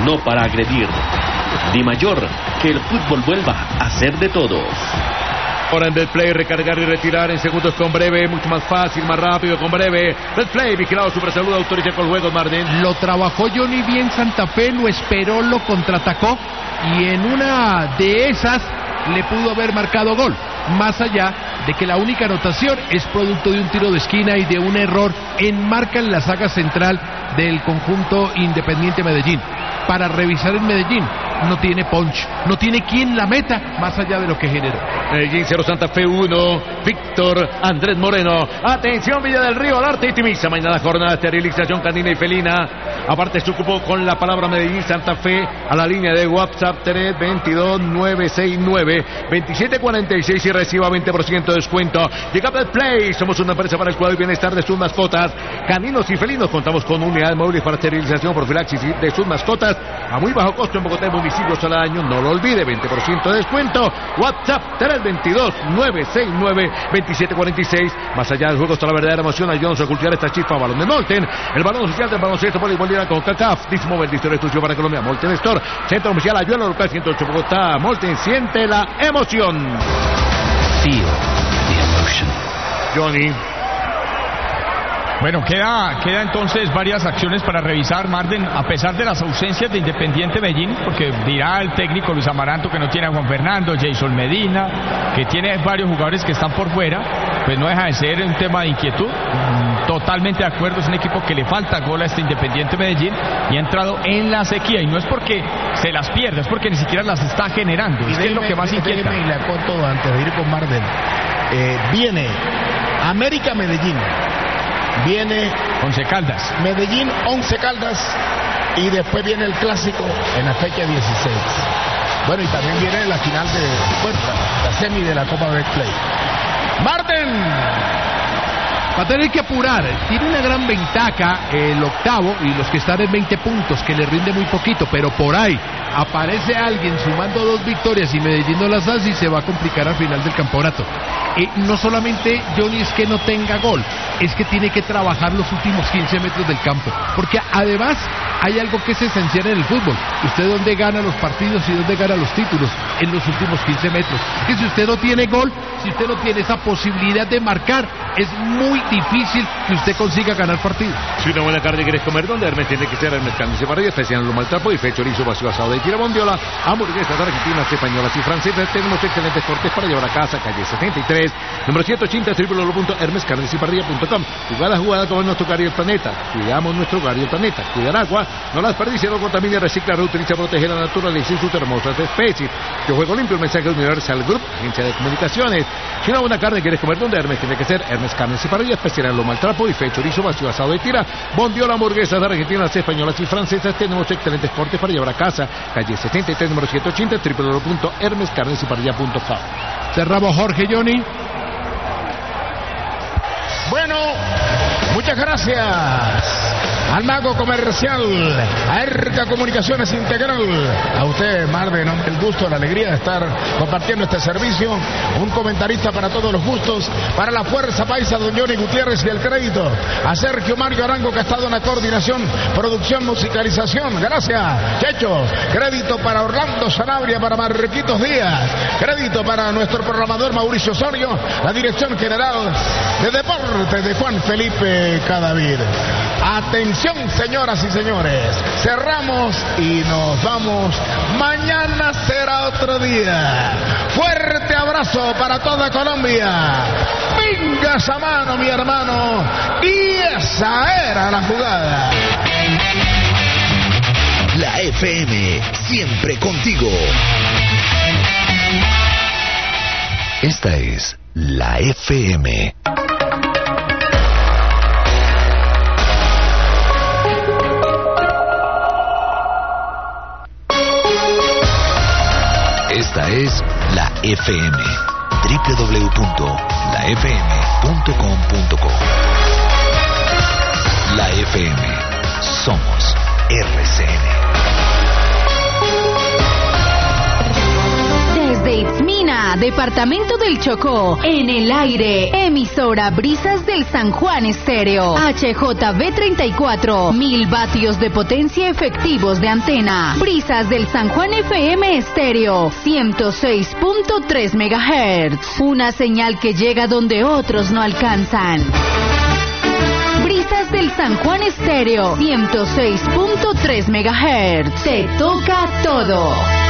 no para agredir. Dimayor, que el fútbol vuelva a ser de todos. Ahora en Betplay, recargar y retirar en segundos con Breve, mucho más fácil, más rápido con Breve. Betplay, vigilado, Supersalud, autoriza con juegos, Martín. Lo trabajó Johnny bien Santa Fe, lo esperó, lo contraatacó y en una de esas le pudo haber marcado gol. Más allá de que la única anotación es producto de un tiro de esquina y de un error en marca en la saga central del conjunto Independiente Medellín. Para revisar en Medellín, no tiene punch, no tiene quien la meta más allá de lo que generó. Medellín 0, Santa Fe 1, Víctor Andrés Moreno. Atención, Villa del Río, al arte y Timisa. Mañana jornada de esterilización canina y felina. Aparte se ocupó con la palabra Medellín Santa Fe a la línea de WhatsApp 322-969-2746 y reciba 20% de descuento. Llega Betplay, somos una empresa para el cuidado y bienestar de sus mascotas, caninos y felinos. Contamos con unidades móviles para esterilización, profilaxis de sus mascotas a muy bajo costo en Bogotá y municipios al año. No lo olvide, 20% de descuento. WhatsApp 322-969-2746. Más allá del juego está la verdadera emoción. Ayúdanos a cultivar esta chispa. Balón de Molten, el balón social del baloncesto bolivariano con CACAF. Dismover, distribuidor exclusivo para Colombia. Molten Store, centro comercial Ayuela local 108 Bogotá. Molten, siente la emoción. Feel the emotion. Johnny. Bueno, queda entonces varias acciones para revisar, Marden, a pesar de las ausencias de Independiente Medellín, porque dirá el técnico Luis Amaranto que no tiene a Juan Fernando, Jason Medina, que tiene varios jugadores que están por fuera, pues no deja de ser un tema de inquietud. Totalmente de acuerdo, es un equipo que le falta gol a este Independiente Medellín y ha entrado en la sequía, y no es porque se las pierda, es porque ni siquiera las está generando. Es lo que más inquieta. Y le todo antes de ir con Marden. Viene América Medellín. Viene Once Caldas, Medellín, 11 Caldas, y después viene el clásico en la fecha 16. Bueno, y también viene la final de puerta, la semi de la Copa Betplay. Marten va a tener que apurar, tiene una gran ventaja el octavo y los que están en 20 puntos, que le rinde muy poquito, pero por ahí aparece alguien sumando 2 victorias y Medellín no las hace y se va a complicar al final del campeonato. No solamente, Johnny, es que no tenga gol, es que tiene que trabajar los últimos 15 metros del campo, porque además hay algo que es esencial en el fútbol. Usted dónde gana los partidos y dónde gana los títulos, en los últimos 15 metros. Que si usted no tiene gol, si usted no tiene esa posibilidad de marcar, es muy difícil que usted consiga ganar partidos. Si una buena carne quieres comer, ¿dónde Hermes? Tiene que ser Hermes Carnes y Parrilla, especial en lo maltrapo y fe, chorizo, vacío asado de tira, bondiola, hamburguesas argentinas, españolas y francesas. Tenemos excelentes cortes para llevar a casa, calle 73, número 180, www.hermescarnesyparrilla.com. Jugada como nuestro hogar y el planeta. Cuidamos nuestro hogar y el planeta. Cuidar agua, no las desperdicie, no contamine, recicla, reutiliza, protege la naturaleza y sus hermosas especies. Yo juego limpio, el mensaje Universal Group, agencia de comunicaciones. Si una buena carne quieres comer, ¿dónde Hermes? Tiene que ser Hermes Carnes y Parrilla, especial en lo maltrapo y fe, chorizo, vacío asado de tira, bondiola, hamburguesas argentinas, españolas y francesas. Tenemos excelentes cortes para llevar a casa, calle 73, número 180, www.hermescarnesyparrilla.com. Cerramos, Jorge, Johnny. Bueno, muchas gracias al mago comercial, a ERCA Comunicaciones Integral, a usted, Marden, el gusto, la alegría de estar compartiendo este servicio, un comentarista para todos los gustos, para la Fuerza Paisa, don Johnny Gutiérrez, y el crédito a Sergio Mario Arango, que ha estado en la coordinación, producción, musicalización. Gracias, Checho. Crédito para Orlando Sanabria, para Marquitos Díaz, crédito para nuestro programador Mauricio Osorio, la dirección general de deportes de Juan Felipe Cadavid. Atención, señoras y señores, cerramos y nos vamos. Mañana será otro día. Fuerte abrazo para toda Colombia. Venga esa mano, mi hermano. Y esa era la jugada. La FM, siempre contigo. Esta es la FM. Esta es la FM. www.lafm.com.co. La FM. Somos RCN. Desde Itzmina, departamento del Chocó. En el aire, emisora Brisas del San Juan Estéreo. HJB 34, 1000 vatios de potencia efectivos de antena. Brisas del San Juan FM Estéreo, 106.3 MHz. Una señal que llega donde otros no alcanzan. Brisas del San Juan Estéreo, 106.3 MHz. Te toca todo.